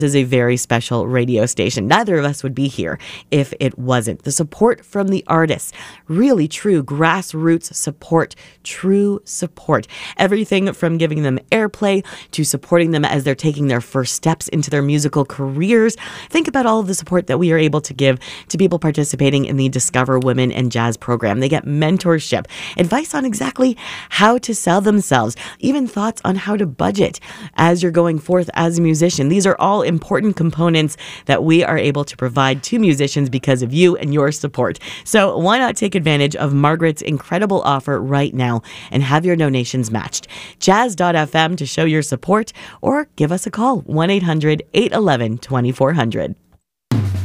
is a very special radio station. Neither of us would be here if it wasn't. The support from the artists, really true grassroots support, true support. Everything from giving them airplay to supporting them as they're taking their first steps into their musical careers. Think about all of the support that we are able to give to people participating in the Discover Women in Jazz program. They get mentorship, advice on exactly how to sell themselves, even thoughts on how to budget as you're going forth as a musician. These are all important components that we are able to provide to musicians because of you and your support. So why not take advantage of Margaret's incredible offer right now and have your donations matched? Jazz.fm to show your support, or give us a call, 1-800-811-2400.